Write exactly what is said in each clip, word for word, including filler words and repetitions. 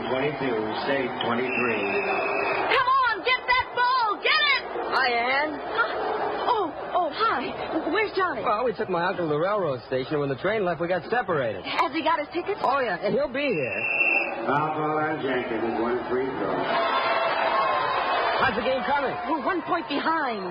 twenty-two, safe twenty-three. Come on, get that ball, get it! Hi, Ann. Oh, oh, hi. Where's Johnny? Well, we took my uncle to the railroad station, and when the train left, we got separated. Has he got his tickets? Oh, yeah, and he'll be here. Foul ball on Jenkins, one free throw. How's the game coming? We're one point behind.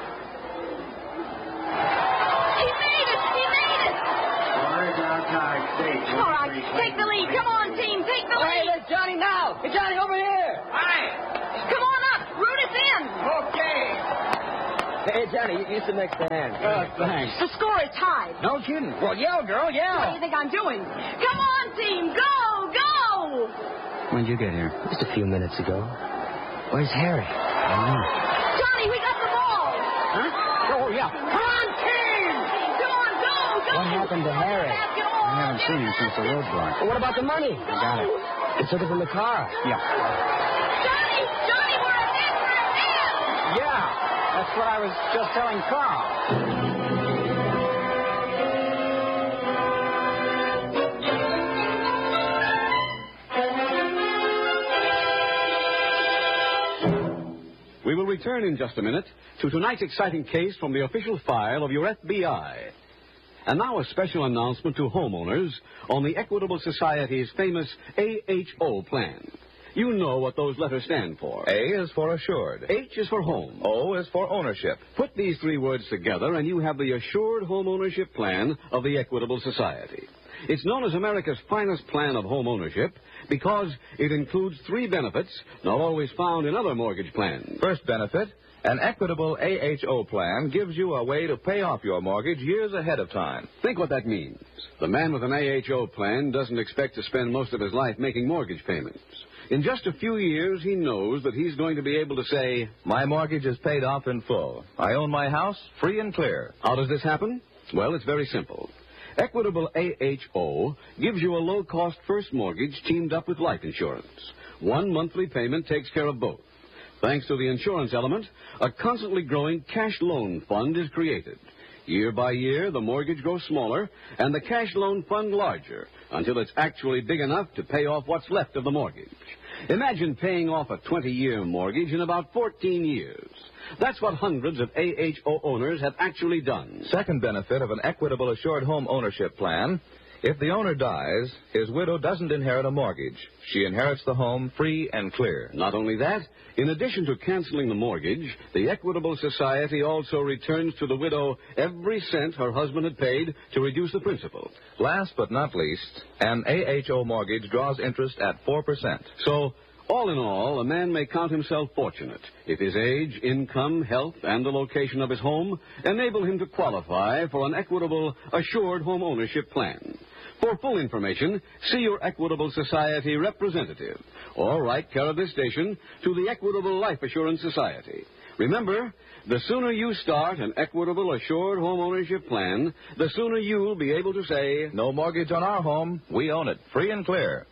He made it! He made it! Scorers now tied, safe. All right, take the lead. Come on, team, take the Oh, hey, lead. there's Johnny now. Hey, Johnny, over here. Hi. Come on up. Root us in. Okay. Hey, Johnny, you, you sit next to Ann. Oh, thanks. The score is tied. No kidding. Well, yell, girl, What do yell. you think I'm doing? Come on, team. Go, go. When'd you get here? Just a few minutes ago. Where's Harry? I don't know. Johnny, we got the ball. Huh? Oh, yeah. Come on, team! Come on, go, go. What happened to Harry? Basket I on. haven't seen him since the roadblock. Well, what about the money? I got it. They took it from the car. Yeah. Johnny, Johnny, we're ahead, we're ahead. Yeah. That's what I was just telling Carl. We will return in just a minute to tonight's exciting case from the official file of your F B I. And now a special announcement to homeowners on the Equitable Society's famous A H O plan. You know what those letters stand for. A is for assured. H is for home. O is for ownership. Put these three words together and you have the Assured Home Ownership Plan of the Equitable Society. It's known as America's finest plan of home ownership because it includes three benefits not always found in other mortgage plans. First benefit, an Equitable A H O plan gives you a way to pay off your mortgage years ahead of time. Think what that means. The man with an A H O plan doesn't expect to spend most of his life making mortgage payments. In just a few years, he knows that he's going to be able to say, My mortgage is paid off in full. I own my house free and clear. how does this happen? Well, it's very simple. Equitable A H O gives you a low-cost first mortgage teamed up with life insurance. One monthly payment takes care of both. Thanks to the insurance element, a constantly growing cash loan fund is created. Year by year, the mortgage grows smaller and the cash loan fund larger until it's actually big enough to pay off what's left of the mortgage. Imagine paying off a twenty-year mortgage in about fourteen years. That's what hundreds of A H O owners have actually done. Second benefit of an Equitable Assured Home Ownership plan, if the owner dies, his widow doesn't inherit a mortgage. She inherits the home free and clear. Not only that, in addition to canceling the mortgage, the Equitable Society also returns to the widow every cent her husband had paid to reduce the principal. Last but not least, an A H O mortgage draws interest at four percent. So, all in all, a man may count himself fortunate if his age, income, health, and the location of his home enable him to qualify for an Equitable Assured Home Ownership plan. For full information, see your Equitable Society representative or write care of this station to the Equitable Life Assurance Society. Remember, the sooner you start an Equitable Assured Home Ownership plan, the sooner you'll be able to say, No mortgage on our home. We own it free and clear.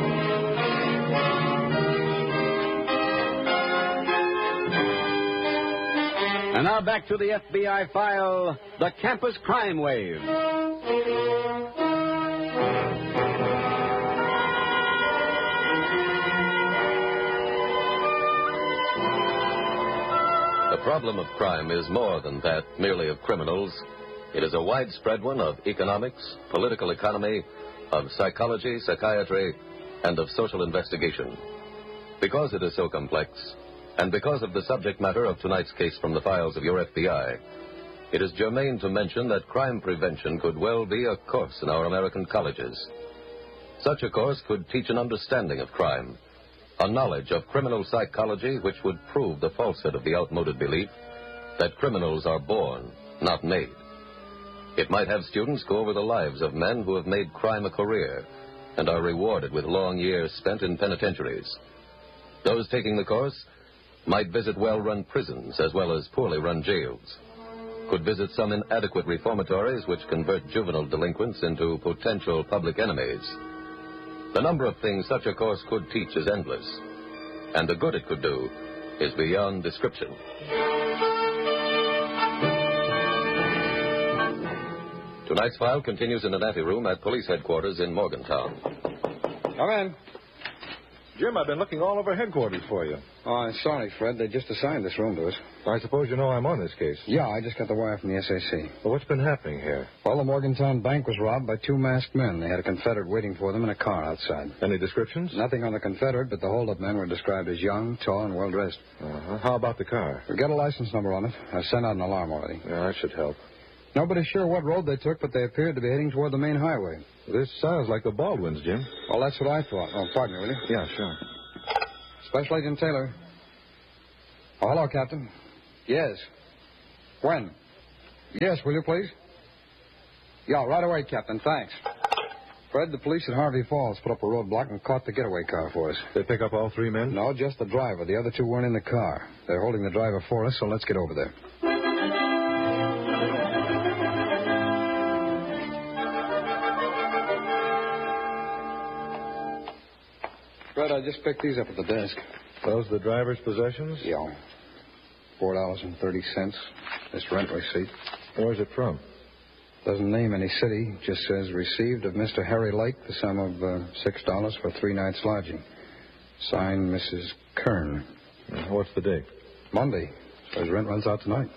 And now back to the F B I file, the Campus Crime Wave. The problem of crime is more than that merely of criminals. It is a widespread one of economics, political economy, of psychology, psychiatry, and of social investigation. Because it is so complex, and because of the subject matter of tonight's case from the files of your F B I, it is germane to mention that crime prevention could well be a course in our American colleges. Such a course could teach an understanding of crime, a knowledge of criminal psychology which would prove the falsehood of the outmoded belief that criminals are born, not made. It might have students go over the lives of men who have made crime a career and are rewarded with long years spent in penitentiaries. Those taking the course might visit well-run prisons as well as poorly run jails, could visit some inadequate reformatories which convert juvenile delinquents into potential public enemies. The number of things such a course could teach is endless, and the good it could do is beyond description. Tonight's file continues in an anteroom at police headquarters in Morgantown. Come in. Jim, I've been looking all over headquarters for you. Oh, I'm sorry, Fred. They just assigned this room to us. I suppose you know I'm on this case. Yeah, I just got the wire from the S A C. Well, what's been happening here? Well, the Morgantown Bank was robbed by two masked men. They had a Confederate waiting for them in a car outside. Any descriptions? Nothing on the Confederate, but the hold-up men were described as young, tall, and well-dressed. Uh-huh. How about the car? We got a license number on it. I sent out an alarm already. Yeah, that should help. Nobody's sure what road they took, but they appeared to be heading toward the main highway. This sounds like the Baldwins, Jim. Well, that's what I thought. Oh, pardon me, will you? Yeah, sure. Special Agent Taylor. Oh, hello, Captain. Yes. When? Yes, will you, please? Yeah, right away, Captain. Thanks. Fred, the police at Harvey Falls put up a roadblock and caught the getaway car for us. They pick up all three men? No, just the driver. The other two weren't in the car. They're holding the driver for us, so let's get over there. Fred, I just picked these up at the desk. Those the driver's possessions? Yeah. Four dollars and thirty cents. This rent receipt. Where's it from? Doesn't name any city. Just says received of Mister Harry Lake the sum of uh, six dollars for three nights' lodging. Signed, Missus Kern. Uh, what's the date? Monday. Says rent runs out tonight.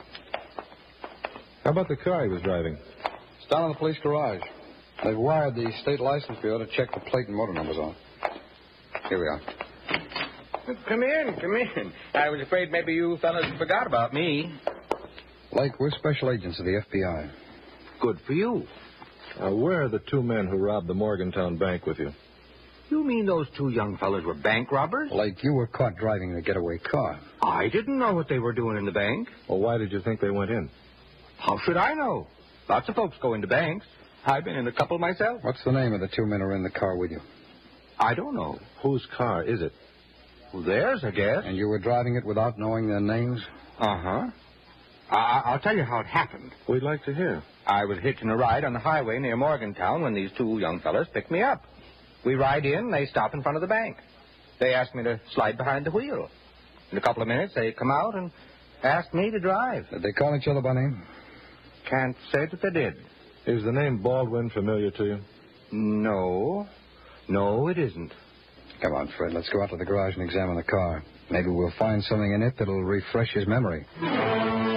How about the car he was driving? It's down in the police garage. They've wired the state license bureau to check the plate and motor numbers on. Here we are. Come in, come in. I was afraid maybe you fellas forgot about me. Lake, we're special agents of the F B I. Good for you. Uh, where are the two men who robbed the Morgantown Bank with you? You mean those two young fellas were bank robbers? Lake, you were caught driving the getaway car. I didn't know what they were doing in the bank. Well, why did you think they went in? How should I know? Lots of folks go into banks. I've been in a couple myself. What's the name of the two men who are in the car with you? I don't know. Whose car is it? Well, theirs, I guess. And you were driving it without knowing their names? Uh-huh. I- I'll tell you how it happened. We'd like to hear. I was hitching a ride on the highway near Morgantown when these two young fellas picked me up. We ride in, and they stop in front of the bank. They asked me to slide behind the wheel. In a couple of minutes, they come out and asked me to drive. Did they call each other by name? Can't say that they did. Is the name Baldwin familiar to you? No. No, it isn't. Come on, Fred. Let's go out to the garage and examine the car. Maybe we'll find something in it that'll refresh his memory.